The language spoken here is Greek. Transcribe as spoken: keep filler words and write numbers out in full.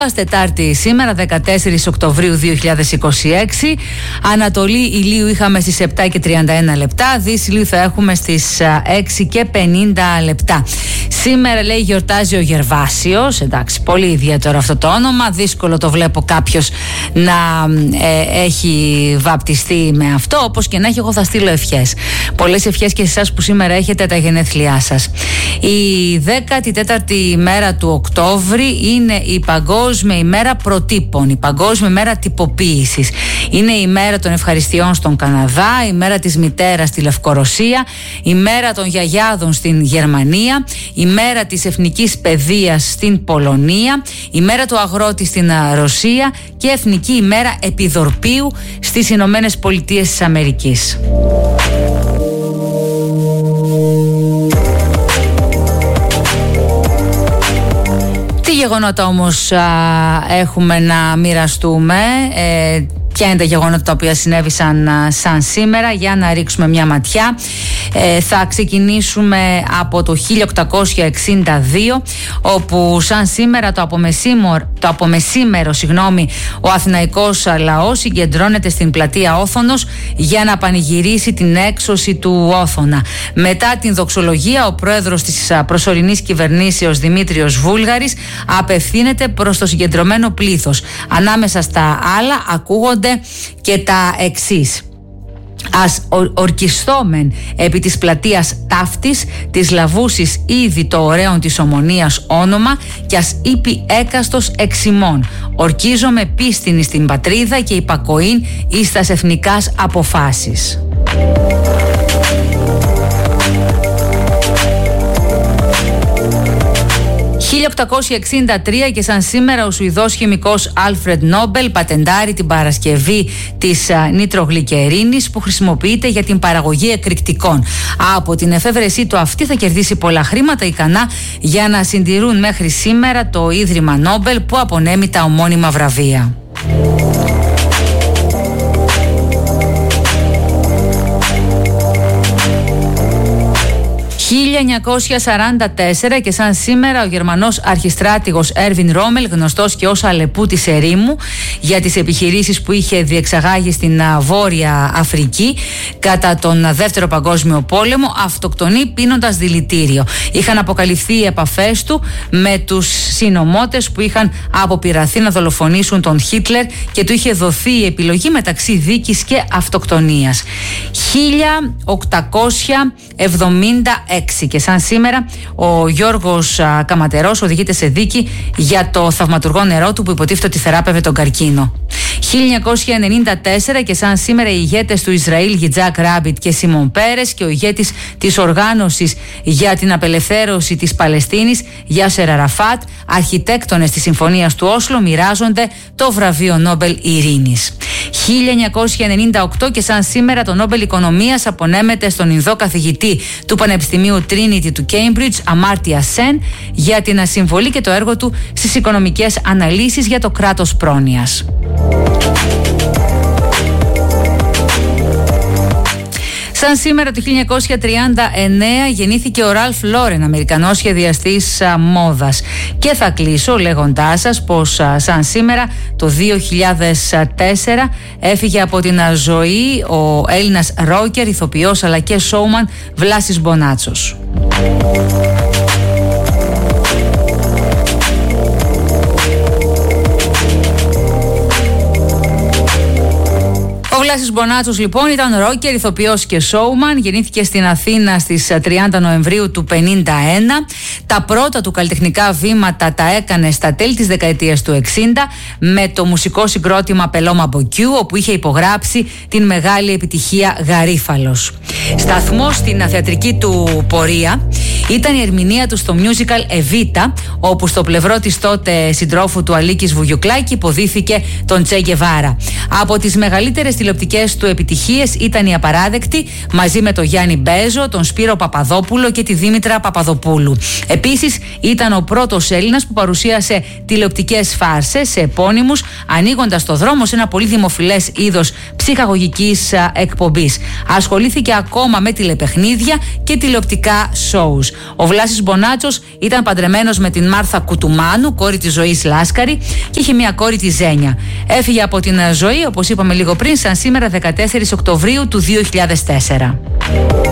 Τετάρτη σήμερα, δεκατέσσερις Οκτωβρίου δύο χιλιάδες είκοσι έξι. Ανατολή ηλίου είχαμε στις επτά και τριάντα ένα λεπτά. Δύση ηλίου θα έχουμε στις έξι και πενήντα λεπτά. Σήμερα, λέει, γιορτάζει ο Γερβάσιος. Εντάξει, πολύ ιδιαίτερο αυτό το όνομα. Δύσκολο το βλέπω κάποιος να ε, έχει βαπτιστεί με αυτό. Όπως και να έχει, εγώ θα στείλω ευχές. Πολλές ευχές και σε εσάς που σήμερα έχετε τα γενέθλιά σας. Η δέκατη τέταρτη μέρα του Οκτώβρη είναι η Παγκόσμια ημέρα προτύπων, η Παγκόσμια ημέρα τυποποίησης. Είναι η μέρα των ευχαριστειών στον Καναδά, η μέρα της μητέρας στη Λευκορωσία, η μέρα των γιαγιάδων στην Γερμανία, η μέρα της εθνικής παιδείας στην Πολωνία, η μέρα του αγρότη στην Ρωσία και εθνική ημέρα επιδορπίου στις Ηνωμένες Πολιτείες της Αμερικής. Τι γεγονότα όμως α, έχουμε να μοιραστούμε, ε, ποια είναι τα γεγονότα τα οποία συνέβησαν α, σαν σήμερα, για να ρίξουμε μια ματιά. Ε, θα ξεκινήσουμε από το χίλια οκτακόσια εξήντα δύο, όπου σαν σήμερα το απομεσήμερο, το απομεσήμερο συγγνώμη, ο αθηναϊκός λαός συγκεντρώνεται στην πλατεία Όθωνος για να πανηγυρίσει την έξωση του Όθωνα. Μετά την δοξολογία, ο πρόεδρος της προσωρινής κυβερνήσεως Δημήτριος Βούλγαρης απευθύνεται προς το συγκεντρωμένο πλήθος. Ανάμεσα στα άλλα ακούγονται και τα εξής: «Ας ορκιστόμεν επί της πλατείας ταύτης, της λαβούσης ήδη το ωραίον της ομονίας όνομα, κι ας είπει έκαστος εξημών. Ορκίζομαι πίστην στην πατρίδα και υπακοήν εις τας εθνικάς αποφάσεις». χίλια οκτακόσια εξήντα τρία και σαν σήμερα ο Σουηδός χημικός Άλφρεντ Νόμπελ πατεντάρει την παρασκευή της νητρογλυκερίνης που χρησιμοποιείται για την παραγωγή εκρηκτικών. Από την εφεύρεσή του αυτή θα κερδίσει πολλά χρήματα ικανά για να συντηρούν μέχρι σήμερα το Ίδρυμα Νόμπελ που απονέμει τα ομώνυμα βραβεία. χίλια εννιακόσια σαράντα τέσσερα και σαν σήμερα ο Γερμανός αρχιστράτηγος Έρβιν Ρόμελ, γνωστός και ως Αλεπού της ερήμου για τις επιχειρήσεις που είχε διεξαγάγει στην Βόρεια Αφρική κατά τον Δεύτερο Παγκόσμιο Πόλεμο, αυτοκτονεί πίνοντας δηλητήριο. Είχαν αποκαλυφθεί οι επαφές του με τους συνωμότες που είχαν αποπειραθεί να δολοφονήσουν τον Χίτλερ και του είχε δοθεί η επιλογή μεταξύ δίκης και αυτοκτονίας. χίλια οκτακόσια εβδομήντα έξι και σαν σήμερα ο Γιώργος α, Καματερός οδηγείται σε δίκη για το θαυματουργό νερό του που υποτίθεται ότι θεράπευε τον καρκίνο. χίλια εννιακόσια ενενήντα τέσσερα και σαν σήμερα οι ηγέτες του Ισραήλ Γιτζάκ Ράμπιτ και Σιμον Πέρες και ο ηγέτης της οργάνωσης για την απελευθέρωση της Παλαιστίνης Γιάσερ Αραφάτ, αρχιτέκτονες της Συμφωνίας του Όσλο, μοιράζονται το βραβείο Νόμπελ Ειρήνης. χίλια εννιακόσια ενενήντα οκτώ και σαν σήμερα το Νόμπελ Οικονομίας απονέμεται στον Ινδό καθηγητή του Πανεπιστημίου Trinity του Cambridge, Αμάρτια Σεν, για την ασυμβολή και το έργο του στις οικονομικές αναλύσεις για το κράτος πρόνοιας. Σαν σήμερα το χίλια εννιακόσια τριάντα εννέα γεννήθηκε ο Ραλφ Λόρεν, Αμερικανός σχεδιαστής α, μόδας. Και θα κλείσω λέγοντάς σας πως α, σαν σήμερα το δύο χιλιάδες τέσσερα έφυγε από την α, ζωή ο Έλληνας ρόκερ, ηθοποιός αλλά και showman Βλάσης Μπονάτσος. Ο Βλάσης Μπονάτσος λοιπόν ήταν ρόκερ, ηθοποιός και showman. Γεννήθηκε στην Αθήνα στις τριάντα Νοεμβρίου του πενήντα ένα. Τα πρώτα του καλλιτεχνικά βήματα τα έκανε στα τέλη της δεκαετίας του εξήντα με το μουσικό συγκρότημα Πελώμα Μποκιού, όπου είχε υπογράψει την μεγάλη επιτυχία Γαρίφαλος. Σταθμός στην θεατρική του πορεία ήταν η ερμηνεία του στο musical Εβίτα, όπου στο πλευρό της τότε συντρόφου του Αλίκης Βουγιουκλάκη υποδίθηκε τον Τσε Γκεβάρα. Από τις μεγαλύτερες τηλεοπτικές τηλεοπτικές του επιτυχίες ήταν η Απαράδεκτη, μαζί με τον Γιάννη Μπέζο, τον Σπύρο Παπαδόπουλο και τη Δήμητρα Παπαδοπούλου. Επίσης, ήταν ο πρώτος Έλληνας που παρουσίασε τηλεοπτικές φάρσες σε επώνυμους, ανοίγοντας το δρόμο σε ένα πολύ δημοφιλές είδος ψυχαγωγικής εκπομπής. Ασχολήθηκε ακόμα με τηλεπαιχνίδια και τηλεοπτικά shows. Ο Βλάσης Μπονάτσος ήταν παντρεμένος με την Μάρθα Κουτουμάνου, κόρη της Ζωής Λάσκαρη, και είχε μια κόρη, τη Ζένια. Έφυγε από την ζωή, όπως είπαμε λίγο πριν, σαν σήμερα δεκατέσσερις Οκτωβρίου του δύο χιλιάδες τέσσερα.